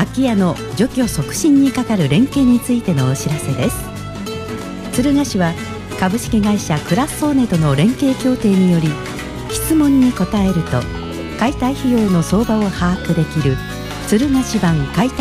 空き家の除去促進に係る連携についてのお知らせです。敦賀市は株式会社クラッソーネとの連携協定により、質問に答えると解体費用の相場を把握できる敦賀市版解体